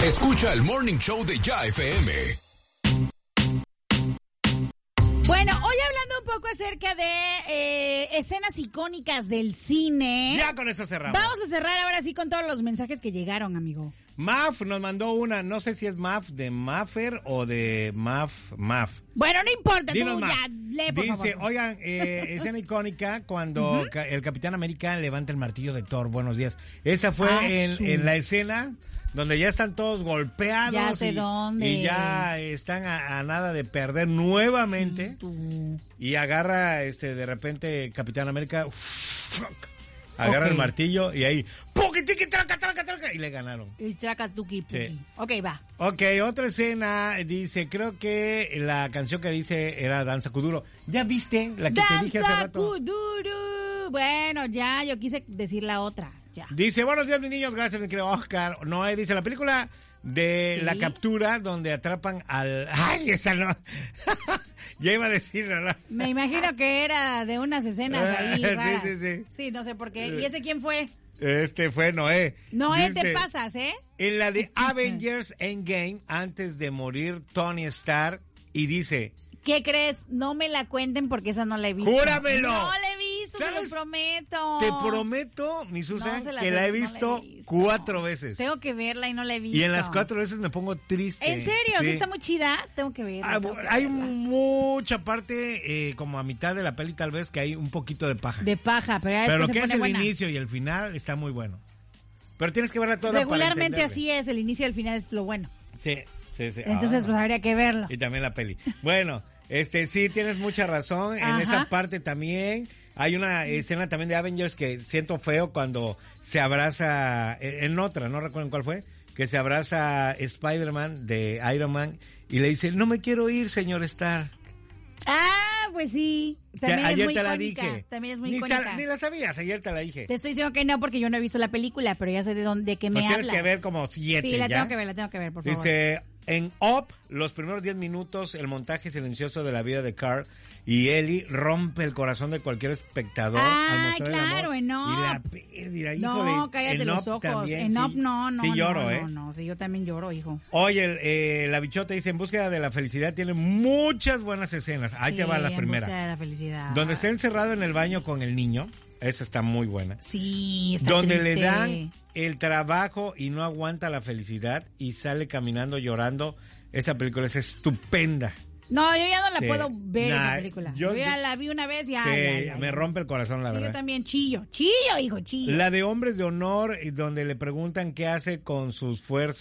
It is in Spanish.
Escucha el Morning Show de Ya FM. Bueno, hoy hablando un poco acerca de escenas icónicas del cine. Ya con eso cerramos. Vamos a cerrar ahora sí con todos los mensajes que llegaron, amigo. Maf nos mandó una, no sé si es Maf de Maffer o de Maf. Bueno, no importa, Dinos tú Maf. ya lee, por Dice, favor. oigan, escena icónica cuando el Capitán América levanta el martillo de Thor. Buenos días. Esa fue en la escena donde ya están todos golpeados. Ya sé dónde. Y ya están a nada de perder nuevamente. Sí, tú. Y agarra de repente Capitán América. Agarra el martillo y ahí ¡puki, tiki, traca! Y le ganaron. Y traca, tuki, puki. Sí. Ok, va. Ok, otra escena dice, creo que la canción que dice era Danza Kuduro. ¿Ya viste la que te dije hace Danza rato? Kuduro. Bueno, ya, yo quise decir la otra. Ya. Dice, buenos días mis niños, gracias mi querido Oscar. Noé dice, la película de ¿Sí? la captura donde atrapan al... ¡Ay, esa no! Ya iba a decirlo, ¿no? Me imagino que era de unas escenas ahí raras. Sí. Sí, no sé por qué. ¿Y ese quién fue? Fue Noé. Noé, Dice, te pasas, ¿eh? En la de Avengers Endgame, antes de morir Tony Stark, y dice... ¿Qué crees? No me la cuenten porque esa no la he visto. ¡Júramelo! No la he visto, se los prometo. Te prometo, mi Susan, No, que la he visto 4 veces. Tengo que verla y no la he visto. Y en las 4 veces me pongo triste. ¿En serio? Sí. ¿Sí está muy chida? Tengo que verla. Hay mucha parte, como a mitad de la peli tal vez, que hay un poquito de paja. De paja, pero ya Pero lo después que se es pone el buena. inicio y el final está muy bueno. Pero tienes que verla toda para Regularmente entenderle. así es, el inicio y el final es lo bueno. Sí. Entonces, pues habría que verlo. Y también la peli. Bueno, sí, tienes mucha razón. En Ajá. esa parte también hay una escena también de Avengers que siento feo cuando se abraza, en otra, no recuerdo en cuál fue, que se abraza Spider-Man de Iron Man y le dice, no me quiero ir, señor Stark. Ah, pues sí. También ayer es muy te la icónica. dije. También es muy icónica. Ni la sabías, ayer te la dije. Te estoy diciendo que no porque yo no he visto la película, pero ya sé de qué me Pues hablas. tienes que ver como 7 Sí, la ya. tengo que ver, por favor. Dice, en Up, los primeros 10 minutos, el montaje silencioso de la vida de Carl y Ellie rompe el corazón de cualquier espectador al mostrar claro, el amor. en Up. Y la pérdida, No, híjole. cállate en los Up ojos. también, En sí. Up no. Sí lloro, No, sí, yo también lloro, hijo. Oye, la bichota dice, en búsqueda de la felicidad tiene muchas buenas escenas. Ahí te va la En primera. busca de la felicidad. Donde está encerrado en el baño con el niño. Esa está muy buena. Sí, está Donde triste. le dan el trabajo y no aguanta la felicidad y sale caminando llorando. Esa película es estupenda. No, yo ya no la Sí. puedo ver esa película. yo Yo ya la vi una vez y ya. Sí, ya. me rompe el corazón, la Sí, verdad. yo también chillo, hijo, chillo. La de Hombres de Honor, donde le preguntan qué hace con sus fuerzas.